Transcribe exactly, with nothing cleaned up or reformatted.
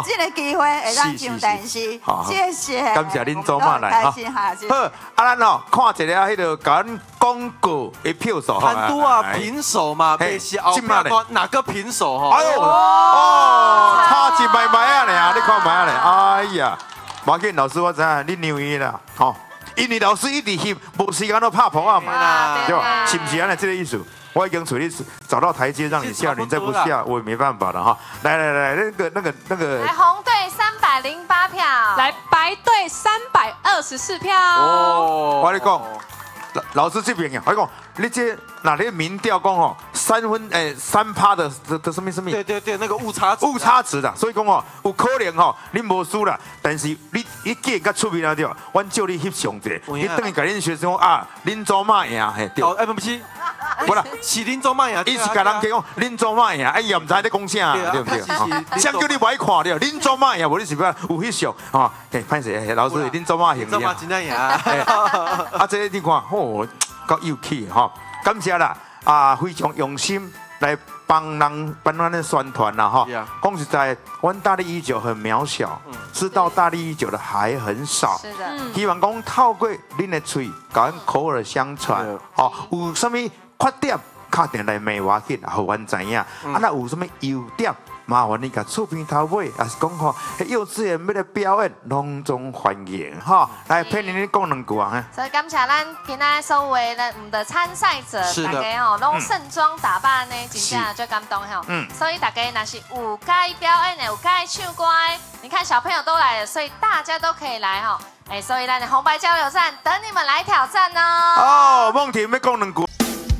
有这个机会会当上电视，谢谢， 感谢恁祖妈来哈。好，啊，咱哦看一下迄个讲广告的票数哈。 很多啊，平手嘛，被是后面哪个平手哈？ 哎呦，哦，差一百块啊咧，你看买咧，哎呀，马紧老师我知影你牛伊啦，吼，因为老师一直翕，无时间都拍婆啊嘛，对吧？是不是安尼这个意思？我已经处理找到台阶让你下，你再不下我也没办法了哈。来来来，那个那个那个， 来红队三百零八票， 来白队三百二十四票。 哦，我跟你讲，老老师这边呀，我跟你讲，你这哪里民调讲哦，三分诶三趴的的的什么什么？ 对对对，那个误差误差值的，所以讲哦，有可能哦，你无输啦，但是你你既然较出名了对吧？阮叫你翕上者，你等于甲恁学生讲啊，恁祖妈赢嘿对。 哦，哎不不是。 不啦， 是恁祖妈赢， 伊是甲人讲恁祖妈赢，哎呀，唔知你讲啥，对不对？谁叫你不爱看了？恁祖妈赢，无你是不是有翕相？哈，哎，潘姐，老师，恁祖妈赢祖妈真正赢。 啊，这你看，哦，够有气哈，感谢啦，啊，非常用心来帮人帮咱的宣传啦哈。讲实在，阮大力一九很渺小，知道大力一九的还很少。 是的， 希望讲透过恁的嘴，甲阮口耳相传，哦，有啥物？缺点，打电来骂我紧，互阮知影。啊，那有什么优点，麻烦你甲厝边头尾，也是讲吼，幼稚园要来表演，隆重欢迎哈。来，陪你讲两句啊。 所以感谢咱今仔所有的咱的参赛者，大家吼拢盛装打扮呢，真正最感动吼。嗯。所以大家若是有介意表演的，有介意唱歌的，你看小朋友都来了，所以大家都可以来吼。哎，所以咱的红白交流站等你们来挑战哦。 哦，梦婷要讲两句。